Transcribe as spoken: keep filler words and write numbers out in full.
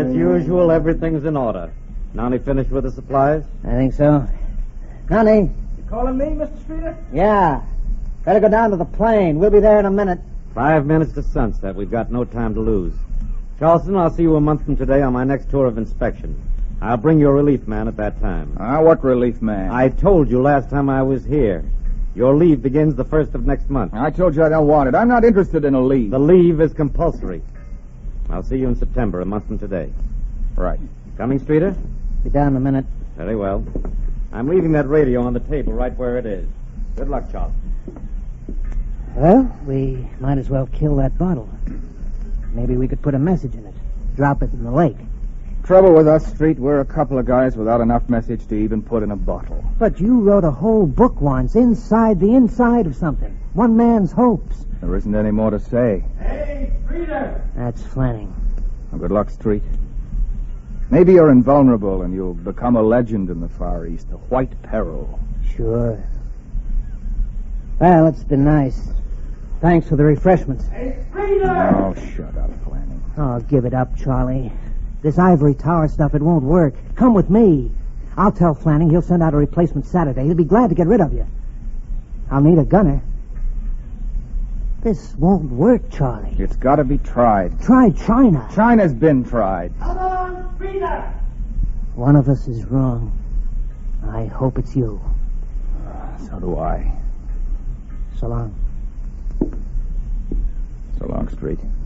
As usual, everything's in order. Nani finished with the supplies? I think so. Nani? You calling me, Mister Streeter? Yeah. Better go down to the plane. We'll be there in a minute. Five minutes to sunset. We've got no time to lose. Charleston, I'll see you a month from today on my next tour of inspection. I'll bring you a relief man at that time. Ah, what relief man? I told you last time I was here. Your leave begins the first of next month. I told you I don't want it. I'm not interested in a leave. The leave is compulsory. I'll see you in September, a month from today. Right. Coming, Streeter? Be down in a minute. Very well. I'm leaving that radio on the table right where it is. Good luck, Charles. Well, we might as well kill that bottle. Maybe we could put a message in it. Drop it in the lake. Trouble with us, Street, we're a couple of guys without enough message to even put in a bottle. But you wrote a whole book once, inside the inside of something. One man's hopes. There isn't any more to say. Hey, Streeter! That's Flanning. Well, good luck, Street. Maybe you're invulnerable and you'll become a legend in the Far East, a white peril. Sure. Well, it's been nice. Thanks for the refreshments. Hey, Streeter! Oh, shut up, Flanning. Oh, give it up, Charlie. This ivory tower stuff, it won't work. Come with me. I'll tell Flanning he'll send out a replacement Saturday. He'll be glad to get rid of you. I'll need a gunner. This won't work, Charlie. It's got to be tried. Try China. China's been tried. Come on, Streeter! One of us is wrong. I hope it's you. So do I. So long. So long, Street.